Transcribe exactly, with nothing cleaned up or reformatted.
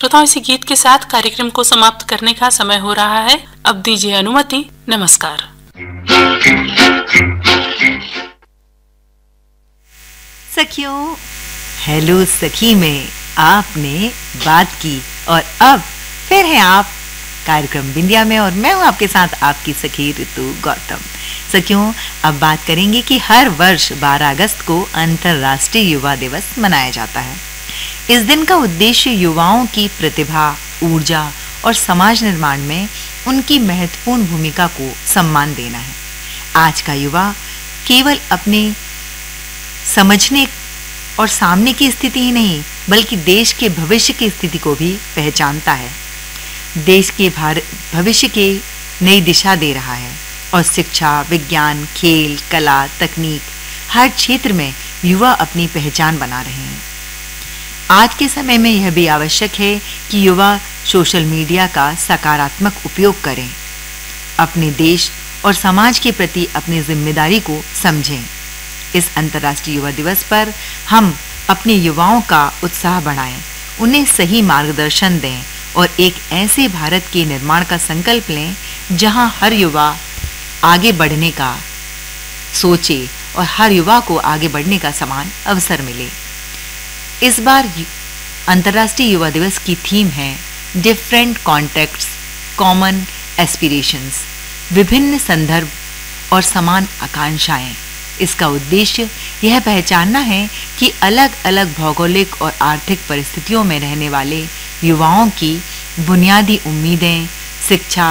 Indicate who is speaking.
Speaker 1: श्रोताओं, इसी गीत के साथ कार्यक्रम को समाप्त करने का समय हो रहा है। अब दीजिए अनुमति। नमस्कार।
Speaker 2: सखियों, हेलो सखी में आपने बात की और अब फिर है आप कार्यक्रम बिंदिया में और मैं हूं आपके साथ आपकी सखी ऋतु गौतम। सखियों, अब बात करेंगे कि हर वर्ष बारह अगस्त को अंतर्राष्ट्रीय युवा दिवस मनाया जाता है। इस दिन का उद्देश्य युवाओं की प्रतिभा, ऊर्जा और समाज निर्माण में उनकी महत्वपूर्ण भूमिका को सम्मान देना है। आज का युवा केवल अपने समझने और सामने की स्थिति ही नहीं, बल्कि देश के भविष्य की स्थिति को भी पहचानता है। देश के भविष्य की नई दिशा दे रहा है और शिक्षा, विज्ञान, खेल, कला, तकनीक हर क्षेत्र में युवा अपनी पहचान बना रहे हैं। आज के समय में यह भी आवश्यक है कि युवा सोशल मीडिया का सकारात्मक उपयोग करें, अपने देश और समाज के प्रति अपनी जिम्मेदारी को समझें। इस अंतर्राष्ट्रीय युवा दिवस पर हम अपने युवाओं का उत्साह बढ़ाएं, उन्हें सही मार्गदर्शन दें और एक ऐसे भारत के निर्माण का संकल्प लें जहां हर युवा आगे बढ़ने का सोचे और हर युवा को आगे बढ़ने का समान अवसर मिले। इस बार अंतर्राष्ट्रीय युवा दिवस की थीम है डिफरेंट कॉन्टेक्ट्स, कॉमन एस्पिरेशंस, विभिन्न संदर्भ और समान आकांक्षाएं। इसका उद्देश्य यह पहचानना है कि अलग-अलग भौगोलिक और आर्थिक परिस्थितियों में रहने वाले युवाओं की बुनियादी उम्मीदें, शिक्षा,